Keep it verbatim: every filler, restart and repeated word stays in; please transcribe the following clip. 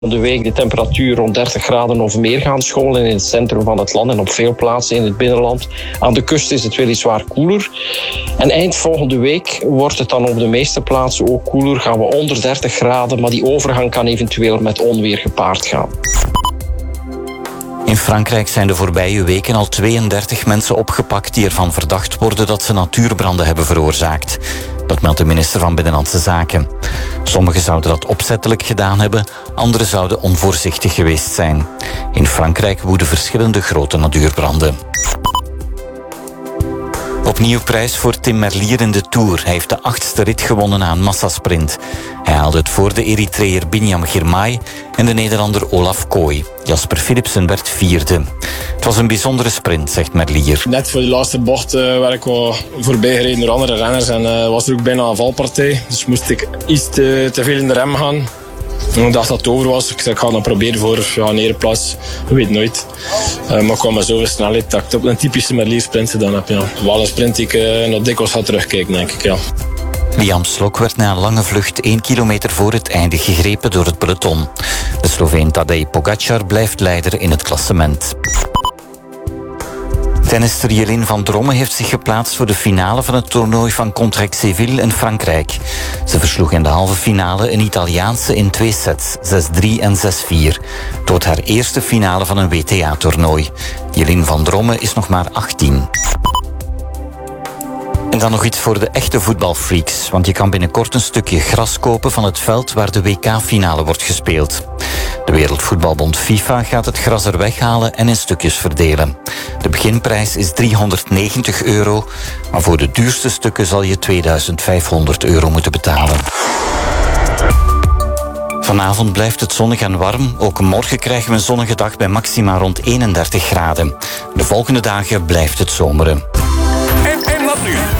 De week de temperatuur rond dertig graden of meer gaan scholen in het centrum van het land en op veel plaatsen in het binnenland. Aan de kust is het weliswaar koeler. En eind volgende week wordt het dan op de meeste plaatsen ook koeler. Gaan we onder dertig graden, maar die overgang kan eventueel met onweer gepaard gaan. In Frankrijk zijn de voorbije weken al tweeëndertig mensen opgepakt die ervan verdacht worden dat ze natuurbranden hebben veroorzaakt. Dat meldt de minister van Binnenlandse Zaken. Sommigen zouden dat opzettelijk gedaan hebben, anderen zouden onvoorzichtig geweest zijn. In Frankrijk woeden verschillende grote natuurbranden. Opnieuw prijs voor Tim Merlier in de Tour. Hij heeft de achtste rit gewonnen aan massasprint. Hij haalde het voor de Eritreër Binyam Girmay en de Nederlander Olaf Kooi. Jasper Philipsen werd vierde. Het was een bijzondere sprint, zegt Merlier. Net voor de laatste bocht uh, werd ik wel voorbij gereden door andere renners en uh, was er ook bijna een valpartij. Dus moest ik iets te, te veel in de rem gaan. En ik dacht dat het over was. Ik zei, ik ga dan proberen voor ja, een ereplaats. Je weet nooit. Uh, maar ik kwam met zoveel snelheid dat ik op een typische Merlier sprint gedaan heb. Ja. Wel een sprint die ik uh, nog dikwijls ga terugkijken, denk ik. Ja. Liam Slok werd na een lange vlucht één kilometer voor het einde gegrepen door het peloton. De Sloveen Tadej Pogačar blijft leider in het klassement. Tennister Jelin van Dromme heeft zich geplaatst voor de finale van het toernooi van Contrexéville in Frankrijk. Ze versloeg in de halve finale een Italiaanse in twee sets, zes drie en zes vier. Het wordt haar eerste finale van een W T A-toernooi. Jelin van Dromme is nog maar achttien. En dan nog iets voor de echte voetbalfreaks, want je kan binnenkort een stukje gras kopen van het veld waar de W K-finale wordt gespeeld. De Wereldvoetbalbond FIFA gaat het gras er weghalen en in stukjes verdelen. De beginprijs is driehonderdnegentig euro, maar voor de duurste stukken zal je tweeduizend vijfhonderd euro moeten betalen. Vanavond blijft het zonnig en warm. Ook morgen krijgen we een zonnige dag bij maxima rond eenendertig graden. De volgende dagen blijft het zomeren. En, en wat nu?